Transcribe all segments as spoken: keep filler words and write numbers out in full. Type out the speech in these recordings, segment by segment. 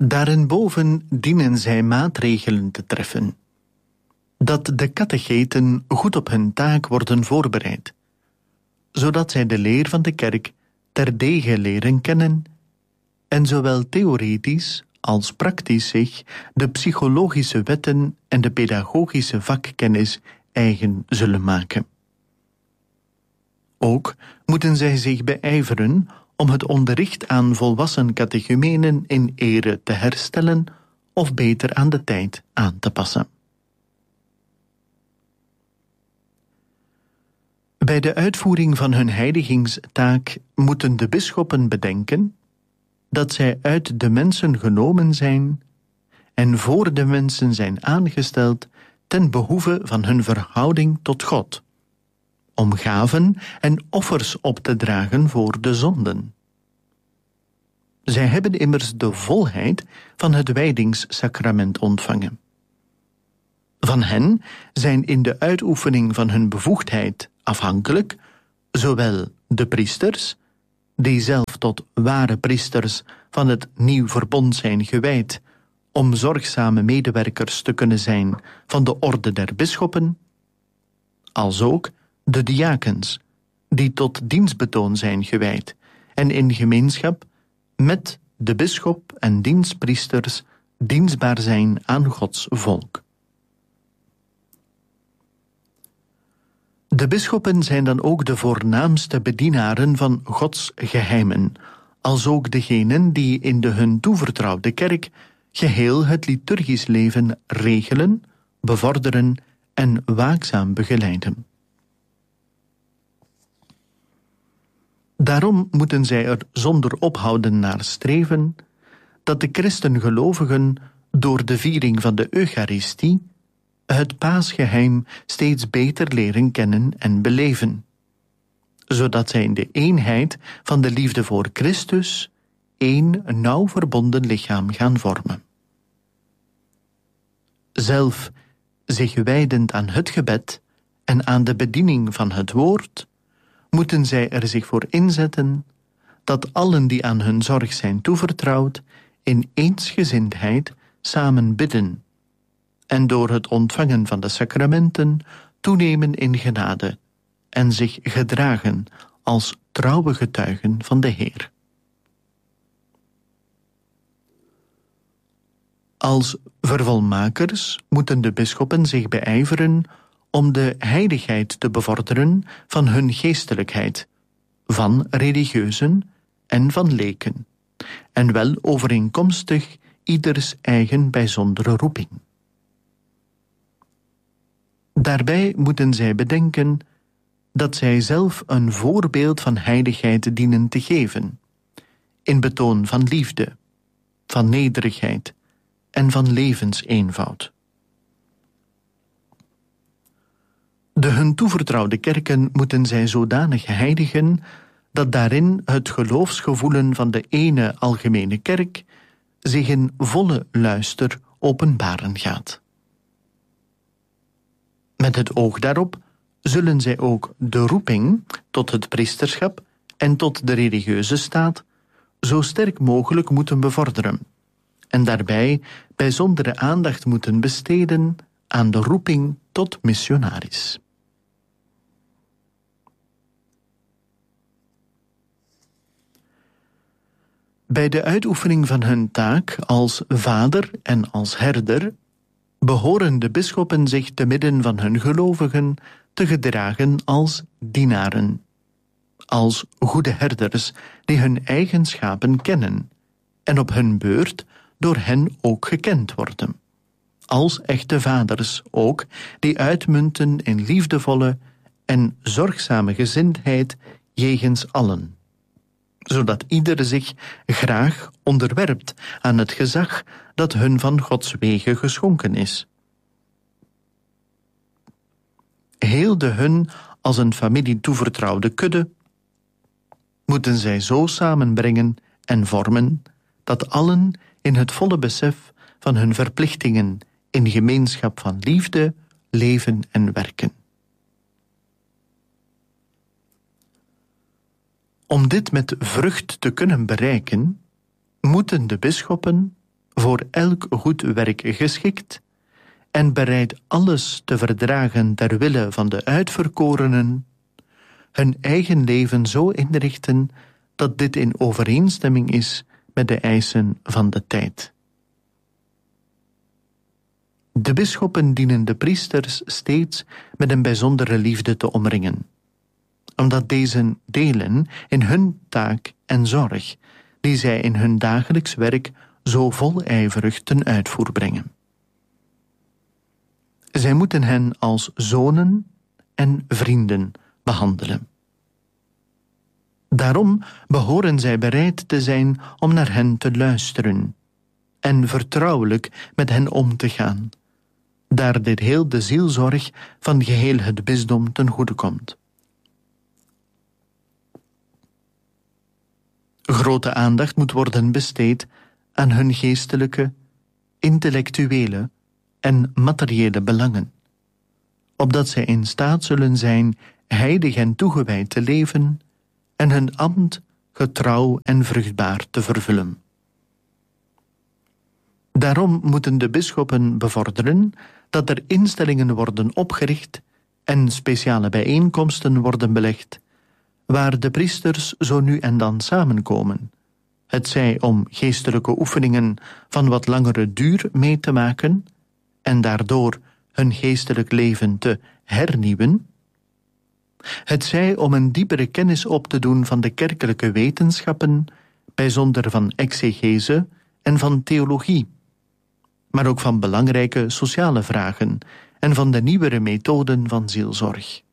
Daarenboven dienen zij maatregelen te treffen, dat de catecheten goed op hun taak worden voorbereid, zodat zij de leer van de kerk terdege leren kennen en zowel theoretisch als praktisch zich de psychologische wetten en de pedagogische vakkennis eigen zullen maken. Ook moeten zij zich beijveren om het onderricht aan volwassen catechumenen in ere te herstellen of beter aan de tijd aan te passen. Bij de uitvoering van hun heiligingstaak moeten de bisschoppen bedenken dat zij uit de mensen genomen zijn en voor de mensen zijn aangesteld ten behoeve van hun verhouding tot God, om gaven en offers op te dragen voor de zonden. Zij hebben immers de volheid van het wijdingssacrament ontvangen. Van hen zijn in de uitoefening van hun bevoegdheid afhankelijk zowel de priesters, die zelf tot ware priesters van het nieuw verbond zijn gewijd, om zorgzame medewerkers te kunnen zijn van de orde der bisschoppen, als ook de diakens, die tot dienstbetoon zijn gewijd en in gemeenschap met de bisschop en dienstpriesters dienstbaar zijn aan Gods volk. De bisschoppen zijn dan ook de voornaamste bedienaren van Gods geheimen, als ook degenen die in de hun toevertrouwde kerk geheel het liturgisch leven regelen, bevorderen en waakzaam begeleiden. Daarom moeten zij er zonder ophouden naar streven dat de christengelovigen door de viering van de Eucharistie het paasgeheim steeds beter leren kennen en beleven, zodat zij in de eenheid van de liefde voor Christus één nauw verbonden lichaam gaan vormen. Zelf zich wijdend aan het gebed en aan de bediening van het woord, moeten zij er zich voor inzetten dat allen die aan hun zorg zijn toevertrouwd in eensgezindheid samen bidden en door het ontvangen van de sacramenten toenemen in genade en zich gedragen als trouwe getuigen van de Heer. Als vervolmakers moeten de bisschoppen zich beijveren om de heiligheid te bevorderen van hun geestelijkheid, van religieuzen en van leken, en wel overeenkomstig ieders eigen bijzondere roeping. Daarbij moeten zij bedenken dat zij zelf een voorbeeld van heiligheid dienen te geven, in betoon van liefde, van nederigheid en van levenseenvoud. De hun toevertrouwde kerken moeten zij zodanig heiligen dat daarin het geloofsgevoelen van de ene algemene kerk zich in volle luister openbaren gaat. Met het oog daarop zullen zij ook de roeping tot het priesterschap en tot de religieuze staat zo sterk mogelijk moeten bevorderen en daarbij bijzondere aandacht moeten besteden aan de roeping tot missionaris. Bij de uitoefening van hun taak als vader en als herder behoren de bisschoppen zich te midden van hun gelovigen te gedragen als dienaren, als goede herders die hun eigen schapen kennen en op hun beurt door hen ook gekend worden, als echte vaders ook die uitmunten in liefdevolle en zorgzame gezindheid jegens allen, zodat ieder zich graag onderwerpt aan het gezag dat hun van Gods wege geschonken is. Heel de hun als een familie toevertrouwde kudde moeten zij zo samenbrengen en vormen dat allen in het volle besef van hun verplichtingen in gemeenschap van liefde leven en werken. Om dit met vrucht te kunnen bereiken, moeten de bisschoppen voor elk goed werk geschikt en bereid alles te verdragen ter wille van de uitverkorenen, hun eigen leven zo inrichten dat dit in overeenstemming is met de eisen van de tijd. De bisschoppen dienen de priesters steeds met een bijzondere liefde te omringen, omdat deze delen in hun taak en zorg, die zij in hun dagelijks werk zo volijverig ten uitvoer brengen. Zij moeten hen als zonen en vrienden behandelen. Daarom behoren zij bereid te zijn om naar hen te luisteren en vertrouwelijk met hen om te gaan, daar dit heel de zielzorg van geheel het bisdom ten goede komt. Grote aandacht moet worden besteed aan hun geestelijke, intellectuele en materiële belangen, opdat zij in staat zullen zijn heilig en toegewijd te leven en hun ambt getrouw en vruchtbaar te vervullen. Daarom moeten de bisschoppen bevorderen dat er instellingen worden opgericht en speciale bijeenkomsten worden belegd, waar de priesters zo nu en dan samenkomen, hetzij om geestelijke oefeningen van wat langere duur mee te maken en daardoor hun geestelijk leven te hernieuwen, hetzij om een diepere kennis op te doen van de kerkelijke wetenschappen, bijzonder van exegese en van theologie, maar ook van belangrijke sociale vragen en van de nieuwere methoden van zielzorg.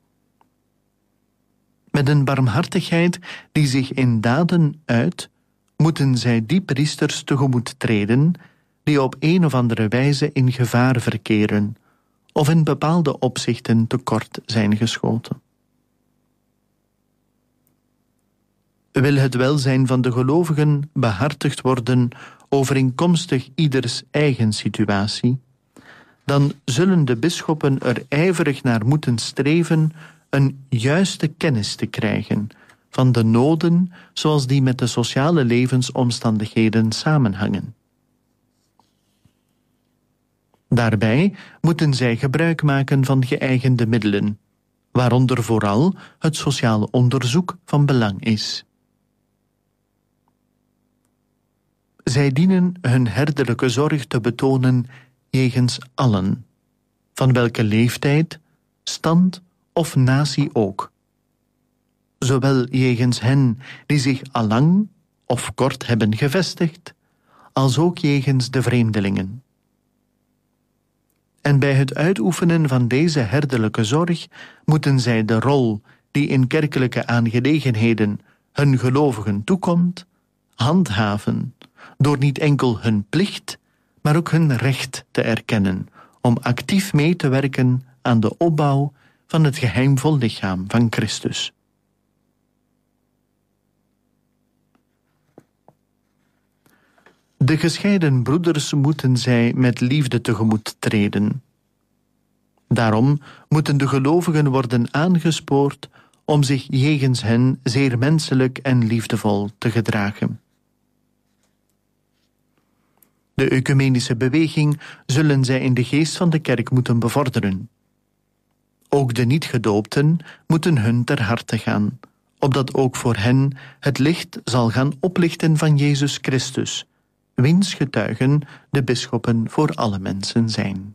Met een barmhartigheid die zich in daden uit, moeten zij die priesters tegemoet treden die op een of andere wijze in gevaar verkeren of in bepaalde opzichten tekort zijn geschoten. Wil het welzijn van de gelovigen behartigd worden overeenkomstig ieders eigen situatie, dan zullen de bisschoppen er ijverig naar moeten streven een juiste kennis te krijgen van de noden zoals die met de sociale levensomstandigheden samenhangen. Daarbij moeten zij gebruik maken van geëigende middelen, waaronder vooral het sociaal onderzoek van belang is. Zij dienen hun herderlijke zorg te betonen jegens allen, van welke leeftijd, stand of natie ook, zowel jegens hen die zich allang of kort hebben gevestigd, als ook jegens de vreemdelingen. En bij het uitoefenen van deze herderlijke zorg moeten zij de rol die in kerkelijke aangelegenheden hun gelovigen toekomt, handhaven, door niet enkel hun plicht, maar ook hun recht te erkennen om actief mee te werken aan de opbouw van het geheimvol lichaam van Christus. De gescheiden broeders moeten zij met liefde tegemoet treden. Daarom moeten de gelovigen worden aangespoord om zich jegens hen zeer menselijk en liefdevol te gedragen. De ecumenische beweging zullen zij in de geest van de kerk moeten bevorderen. Ook de niet-gedoopten moeten hun ter harte gaan, opdat ook voor hen het licht zal gaan oplichten van Jezus Christus, wiens getuigen de bisschoppen voor alle mensen zijn.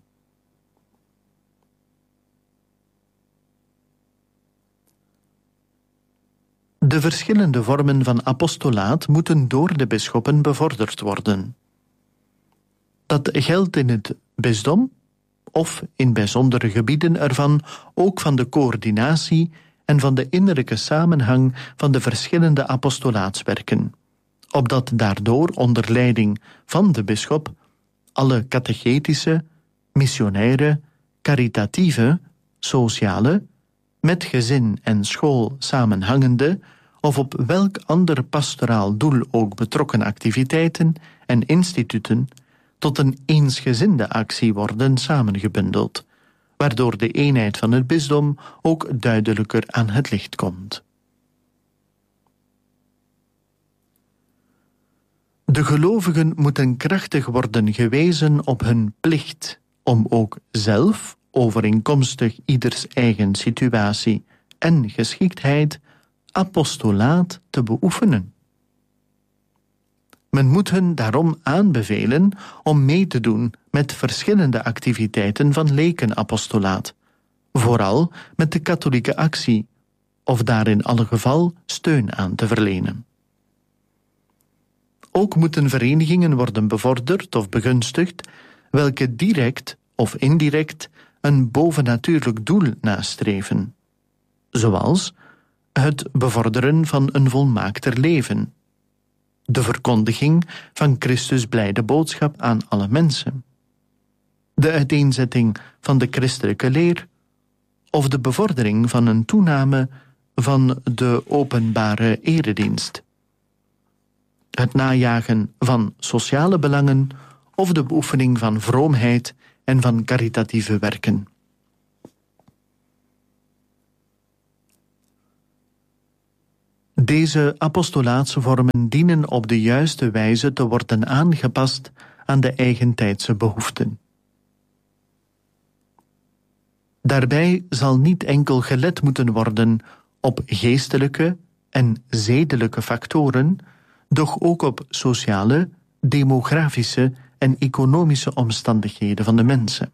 De verschillende vormen van apostolaat moeten door de bisschoppen bevorderd worden. Dat geldt in het bisdom, of in bijzondere gebieden ervan ook van de coördinatie en van de innerlijke samenhang van de verschillende apostolaatswerken, opdat daardoor onder leiding van de bisschop alle catechetische, missionaire, caritatieve, sociale, met gezin en school samenhangende of op welk ander pastoraal doel ook betrokken activiteiten en instituten tot een eensgezinde actie worden samengebundeld, waardoor de eenheid van het bisdom ook duidelijker aan het licht komt. De gelovigen moeten krachtig worden gewezen op hun plicht om ook zelf, overeenkomstig ieders eigen situatie en geschiktheid, apostolaat te beoefenen. Men moet hen daarom aanbevelen om mee te doen met verschillende activiteiten van lekenapostolaat, vooral met de katholieke actie, of daar in alle geval steun aan te verlenen. Ook moeten verenigingen worden bevorderd of begunstigd, welke direct of indirect een bovennatuurlijk doel nastreven, zoals het bevorderen van een volmaakter leven, de verkondiging van Christus' blijde boodschap aan alle mensen, de uiteenzetting van de christelijke leer of de bevordering van een toename van de openbare eredienst, het najagen van sociale belangen of de beoefening van vroomheid en van caritatieve werken. Deze apostolaatsvormen dienen op de juiste wijze te worden aangepast aan de eigentijdse behoeften. Daarbij zal niet enkel gelet moeten worden op geestelijke en zedelijke factoren, doch ook op sociale, demografische en economische omstandigheden van de mensen.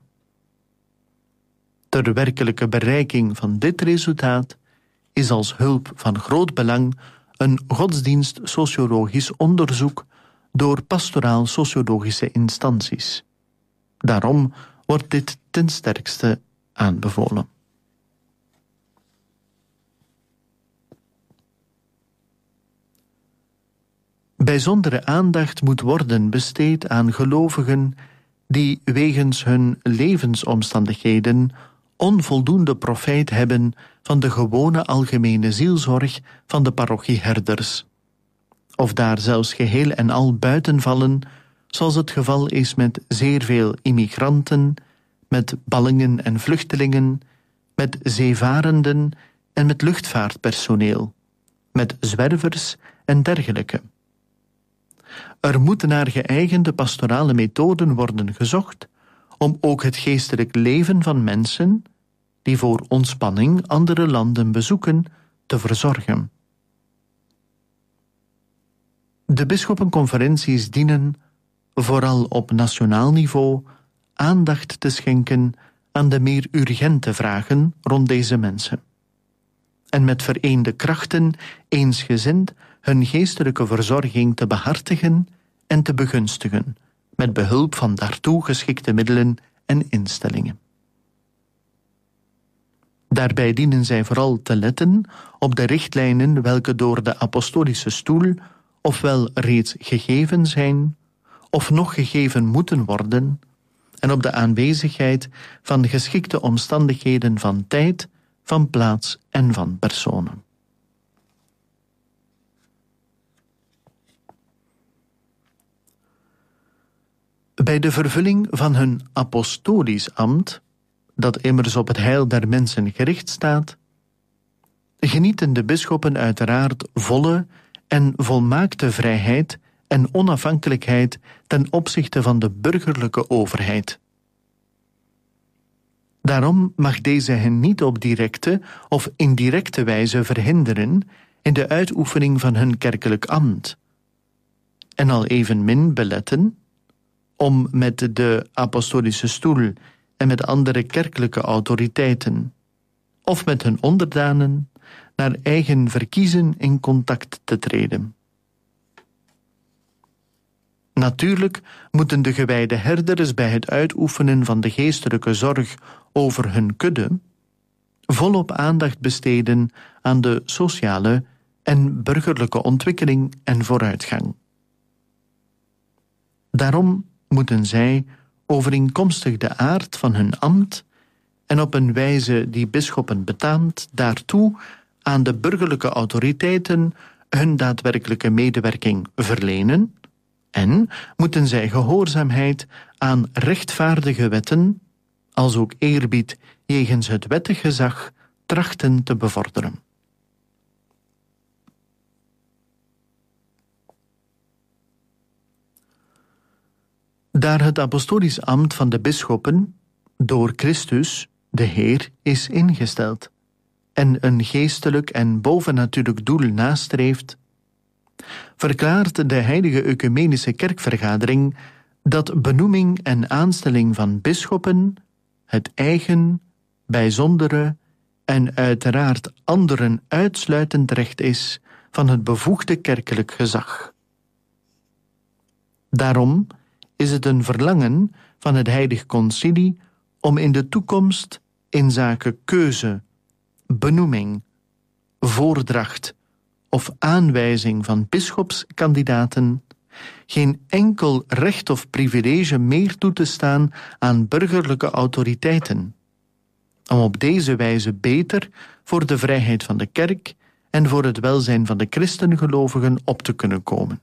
Ter werkelijke bereiking van dit resultaat is als hulp van groot belang een godsdienst-sociologisch onderzoek door pastoraal-sociologische instanties. Daarom wordt dit ten sterkste aanbevolen. Bijzondere aandacht moet worden besteed aan gelovigen die wegens hun levensomstandigheden onvoldoende profijt hebben van de gewone algemene zielzorg van de parochieherders, of daar zelfs geheel en al buiten vallen, zoals het geval is met zeer veel immigranten, met ballingen en vluchtelingen, met zeevarenden en met luchtvaartpersoneel, met zwervers en dergelijke. Er moeten naar geëigende pastorale methoden worden gezocht om ook het geestelijk leven van mensen die voor ontspanning andere landen bezoeken te verzorgen. De bisschoppenconferenties dienen, vooral op nationaal niveau, aandacht te schenken aan de meer urgente vragen rond deze mensen, en met vereende krachten eensgezind hun geestelijke verzorging te behartigen en te begunstigen, met behulp van daartoe geschikte middelen en instellingen. Daarbij dienen zij vooral te letten op de richtlijnen welke door de apostolische stoel ofwel reeds gegeven zijn, of nog gegeven moeten worden, en op de aanwezigheid van geschikte omstandigheden van tijd, van plaats en van personen. Bij de vervulling van hun apostolisch ambt, dat immers op het heil der mensen gericht staat, genieten de bisschoppen uiteraard volle en volmaakte vrijheid en onafhankelijkheid ten opzichte van de burgerlijke overheid. Daarom mag deze hen niet op directe of indirecte wijze verhinderen in de uitoefening van hun kerkelijk ambt, en al evenmin beletten om met de apostolische stoel en met andere kerkelijke autoriteiten of met hun onderdanen naar eigen verkiezen in contact te treden. Natuurlijk moeten de gewijde herders bij het uitoefenen van de geestelijke zorg over hun kudde volop aandacht besteden aan de sociale en burgerlijke ontwikkeling en vooruitgang. Daarom moeten zij, overeenkomstig de aard van hun ambt en op een wijze die bisschoppen betaamt, daartoe aan de burgerlijke autoriteiten hun daadwerkelijke medewerking verlenen, en moeten zij gehoorzaamheid aan rechtvaardige wetten, als ook eerbied jegens het wettig gezag, trachten te bevorderen. daar het apostolisch ambt van de bisschoppen door Christus, de Heer, is ingesteld en een geestelijk en bovennatuurlijk doel nastreeft, verklaart de Heilige Ecumenische Kerkvergadering dat benoeming en aanstelling van bisschoppen het eigen, bijzondere en uiteraard anderen uitsluitend recht is van het bevoegde kerkelijk gezag. Daarom is het een verlangen van het Heilig Concilie om in de toekomst in zaken keuze, benoeming, voordracht of aanwijzing van bisschopskandidaten geen enkel recht of privilege meer toe te staan aan burgerlijke autoriteiten, om op deze wijze beter voor de vrijheid van de kerk en voor het welzijn van de christengelovigen op te kunnen komen.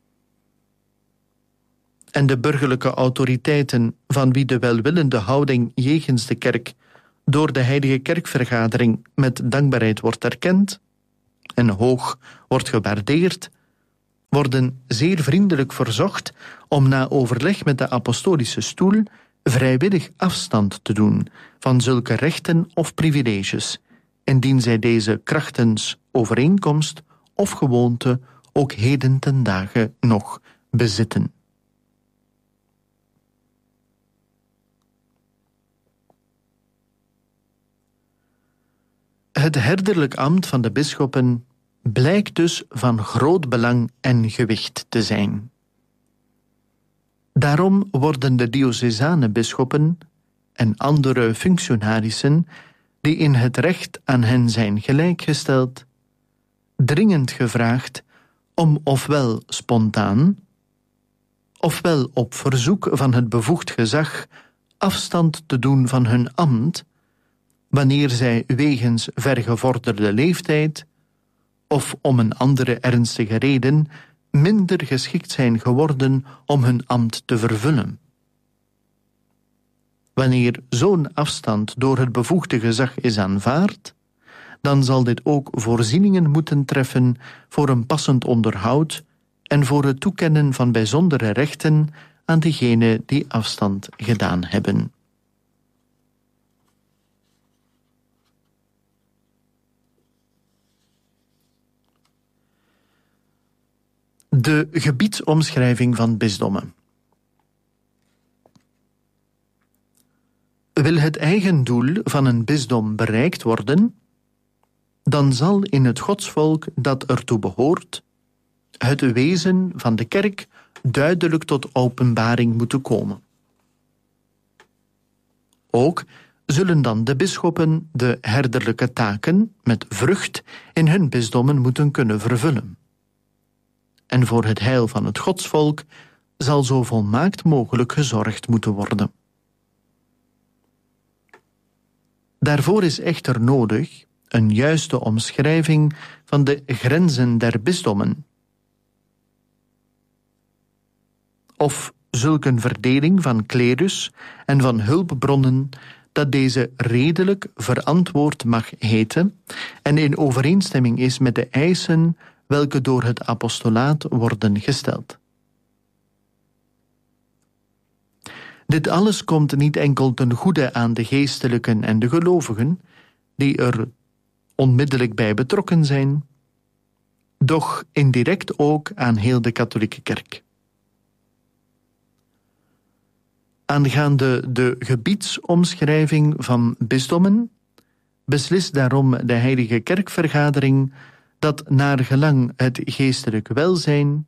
En de burgerlijke autoriteiten van wie de welwillende houding jegens de kerk door de Heilige Kerkvergadering met dankbaarheid wordt erkend en hoog wordt gewaardeerd, worden zeer vriendelijk verzocht om na overleg met de apostolische stoel vrijwillig afstand te doen van zulke rechten of privileges, indien zij deze krachtens overeenkomst of gewoonte ook heden ten dagen nog bezitten. Het herderlijk ambt van de bisschoppen blijkt dus van groot belang en gewicht te zijn. Daarom worden de diocesane bisschoppen en andere functionarissen die in het recht aan hen zijn gelijkgesteld, dringend gevraagd om ofwel spontaan, ofwel op verzoek van het bevoegd gezag afstand te doen van hun ambt, wanneer zij wegens vergevorderde leeftijd of om een andere ernstige reden minder geschikt zijn geworden om hun ambt te vervullen. Wanneer zo'n afstand door het bevoegde gezag is aanvaard, dan zal dit ook voorzieningen moeten treffen voor een passend onderhoud en voor het toekennen van bijzondere rechten aan diegenen die afstand gedaan hebben. De gebiedsomschrijving van bisdommen. Wil het eigen doel van een bisdom bereikt worden, dan zal in het godsvolk dat ertoe behoort het wezen van de kerk duidelijk tot openbaring moeten komen. Ook zullen dan de bisschoppen de herderlijke taken met vrucht in hun bisdommen moeten kunnen vervullen. En voor het heil van het godsvolk zal zo volmaakt mogelijk gezorgd moeten worden. Daarvoor is echter nodig een juiste omschrijving van de grenzen der bisdommen, of zulke een verdeling van klerus en van hulpbronnen dat deze redelijk verantwoord mag heten en in overeenstemming is met de eisen welke door het apostolaat worden gesteld. Dit alles komt niet enkel ten goede aan de geestelijken en de gelovigen, die er onmiddellijk bij betrokken zijn, doch indirect ook aan heel de katholieke kerk. Aangaande de gebiedsomschrijving van bisdommen beslist daarom de Heilige Kerkvergadering dat naar gelang het geestelijk welzijn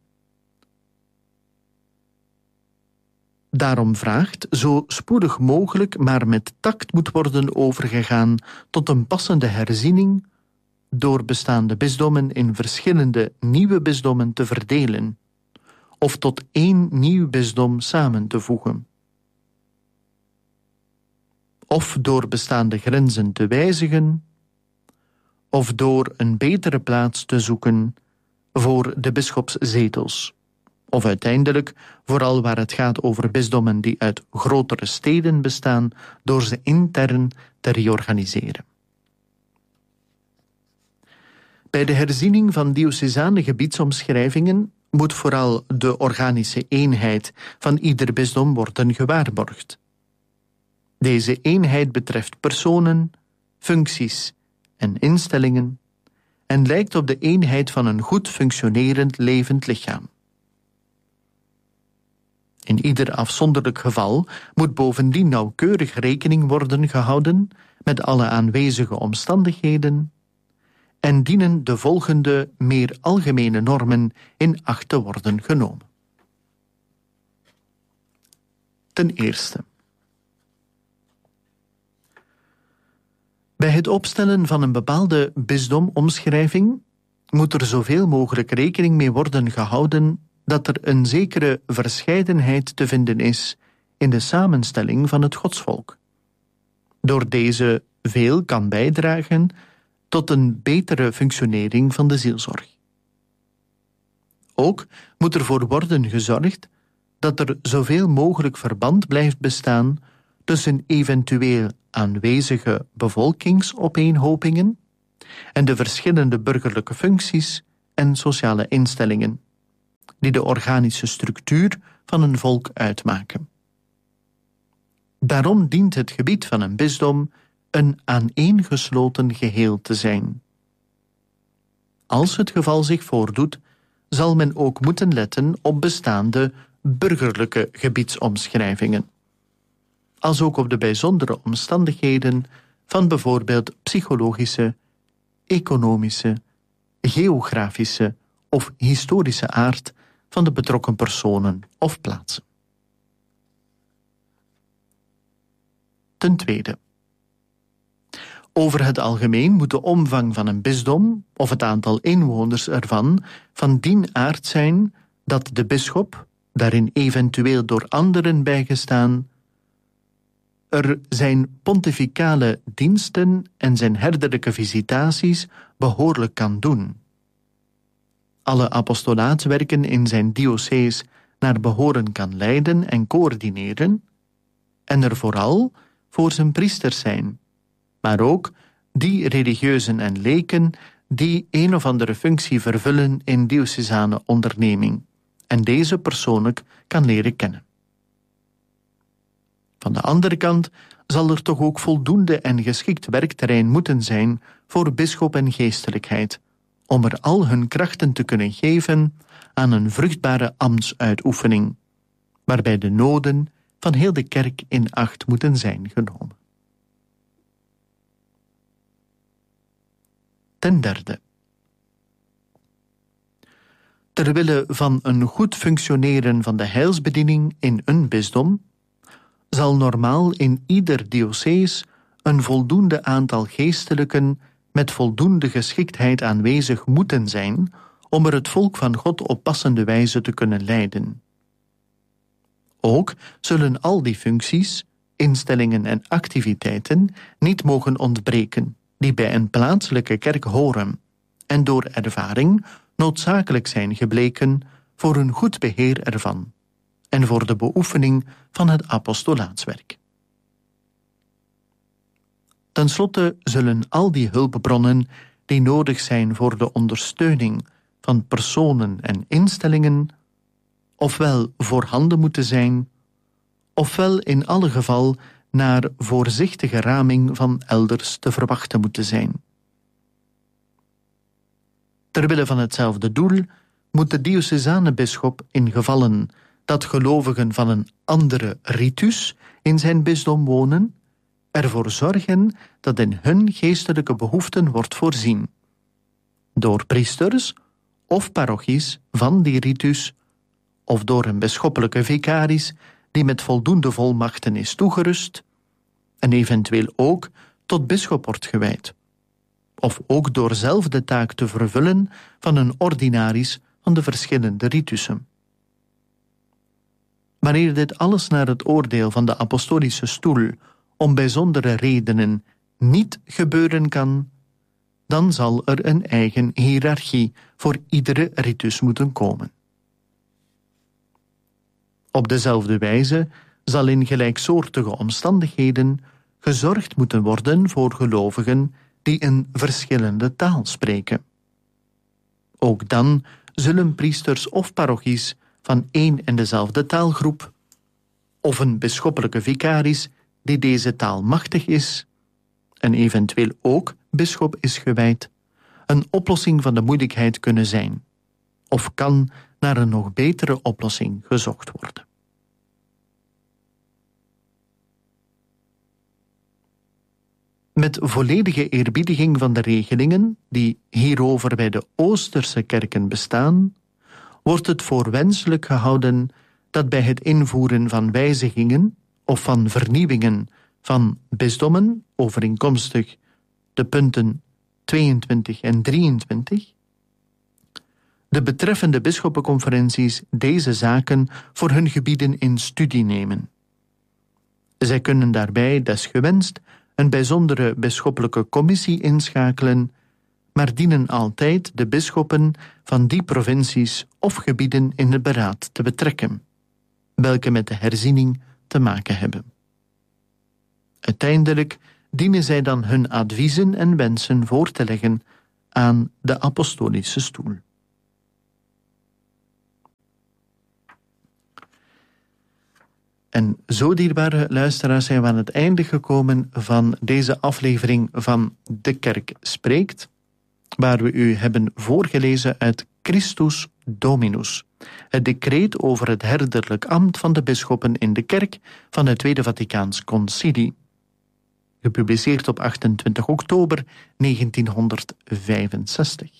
daarom vraagt, zo spoedig mogelijk maar met tact moet worden overgegaan tot een passende herziening door bestaande bisdommen in verschillende nieuwe bisdommen te verdelen of tot één nieuw bisdom samen te voegen, of door bestaande grenzen te wijzigen, of door een betere plaats te zoeken voor de bisschopszetels, of uiteindelijk, vooral waar het gaat over bisdommen die uit grotere steden bestaan, door ze intern te reorganiseren. Bij de herziening van diocesane gebiedsomschrijvingen moet vooral de organische eenheid van ieder bisdom worden gewaarborgd. Deze eenheid betreft personen, functies en instellingen en lijkt op de eenheid van een goed functionerend levend lichaam. In ieder afzonderlijk geval moet bovendien nauwkeurig rekening worden gehouden met alle aanwezige omstandigheden en dienen de volgende meer algemene normen in acht te worden genomen. Ten eerste. Bij het opstellen van een bepaalde bisdomomschrijving moet er zoveel mogelijk rekening mee worden gehouden dat er een zekere verscheidenheid te vinden is in de samenstelling van het godsvolk. Door deze veel kan bijdragen tot een betere functionering van de zielzorg. Ook moet ervoor worden gezorgd dat er zoveel mogelijk verband blijft bestaan tussen eventueel aanwezige bevolkingsopeenhopingen en de verschillende burgerlijke functies en sociale instellingen die de organische structuur van een volk uitmaken. Daarom dient het gebied van een bisdom een aaneengesloten geheel te zijn. Als het geval zich voordoet, zal men ook moeten letten op bestaande burgerlijke gebiedsomschrijvingen, als ook op de bijzondere omstandigheden van bijvoorbeeld psychologische, economische, geografische of historische aard van de betrokken personen of plaatsen. Ten tweede. Over het algemeen moet de omvang van een bisdom of het aantal inwoners ervan van dien aard zijn dat de bisschop, daarin eventueel door anderen bijgestaan, er zijn pontificale diensten en zijn herderlijke visitaties behoorlijk kan doen, alle apostolaatswerken in zijn diocees naar behoren kan leiden en coördineren, en er vooral voor zijn priesters zijn, maar ook die religieuzen en leken die een of andere functie vervullen in diocesane onderneming, en deze persoonlijk kan leren kennen. Van de andere kant zal er toch ook voldoende en geschikt werkterrein moeten zijn voor bisschop en geestelijkheid, om er al hun krachten te kunnen geven aan een vruchtbare ambtsuitoefening, waarbij de noden van heel de kerk in acht moeten zijn genomen. Ten derde. Ter wille van een goed functioneren van de heilsbediening in een bisdom, zal normaal in ieder diocees een voldoende aantal geestelijken met voldoende geschiktheid aanwezig moeten zijn om er het volk van God op passende wijze te kunnen leiden. Ook zullen al die functies, instellingen en activiteiten niet mogen ontbreken die bij een plaatselijke kerk horen en door ervaring noodzakelijk zijn gebleken voor een goed beheer ervan en voor de beoefening van het apostolaatswerk. Ten slotte zullen al die hulpbronnen die nodig zijn voor de ondersteuning van personen en instellingen ofwel voorhanden moeten zijn, ofwel in alle geval naar voorzichtige raming van elders te verwachten moeten zijn. Ter wille van hetzelfde doel moet de diocesane bisschop in gevallen dat gelovigen van een andere ritus in zijn bisdom wonen, ervoor zorgen dat in hun geestelijke behoeften wordt voorzien, door priesters of parochies van die ritus, of door een bisschoppelijke vicaris die met voldoende volmachten is toegerust, en eventueel ook tot bisschop wordt gewijd, of ook door zelf de taak te vervullen van een ordinaris van de verschillende ritussen. Wanneer dit alles naar het oordeel van de apostolische stoel om bijzondere redenen niet gebeuren kan, dan zal er een eigen hiërarchie voor iedere ritus moeten komen. Op dezelfde wijze zal in gelijksoortige omstandigheden gezorgd moeten worden voor gelovigen die een verschillende taal spreken. Ook dan zullen priesters of parochies van één en dezelfde taalgroep, of een bisschoppelijke vicaris die deze taal machtig is, en eventueel ook bisschop is gewijd, een oplossing van de moeilijkheid kunnen zijn, of kan naar een nog betere oplossing gezocht worden. Met volledige eerbiediging van de regelingen die hierover bij de Oosterse kerken bestaan, wordt het voor wenselijk gehouden dat bij het invoeren van wijzigingen of van vernieuwingen van bisdommen, overeenkomstig de punten tweeëntwintig en drieëntwintig, de betreffende bisschoppenconferenties deze zaken voor hun gebieden in studie nemen. Zij kunnen daarbij desgewenst een bijzondere bisschoppelijke commissie inschakelen, maar dienen altijd de bisschoppen van die provincies of gebieden in het beraad te betrekken, welke met de herziening te maken hebben. Uiteindelijk dienen zij dan hun adviezen en wensen voor te leggen aan de apostolische stoel. En zo, dierbare luisteraars, zijn we aan het einde gekomen van deze aflevering van De Kerk Spreekt, waar we u hebben voorgelezen uit Christus Dominus, het decreet over het herderlijk ambt van de bisschoppen in de kerk van het Tweede Vaticaans Concilie, gepubliceerd op achtentwintig oktober negentienhonderdvijfenzestig.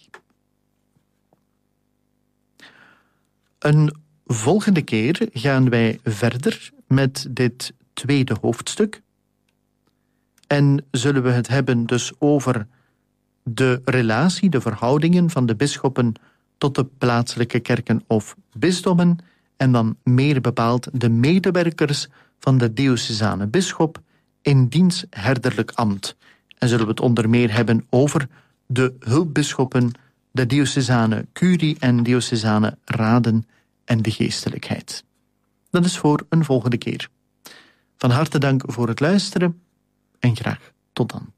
Een volgende keer gaan wij verder met dit tweede hoofdstuk en zullen we het hebben dus over de relatie, de verhoudingen van de bisschoppen tot de plaatselijke kerken of bisdommen en dan meer bepaald de medewerkers van de diocesane bisschop in diens herderlijk ambt. En zullen we het onder meer hebben over de hulpbisschoppen, de diocesane curie en diocesane raden en de geestelijkheid. Dat is voor een volgende keer. Van harte dank voor het luisteren en graag tot dan.